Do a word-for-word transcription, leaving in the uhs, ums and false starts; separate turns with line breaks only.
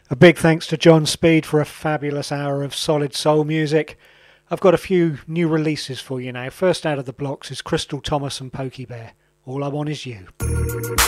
A big thanks to John Speed for a fabulous hour of solid soul music. I've got a few new releases for you now. First out of the blocks is Crystal Thomas and Pokey Bear. All I Want Is You.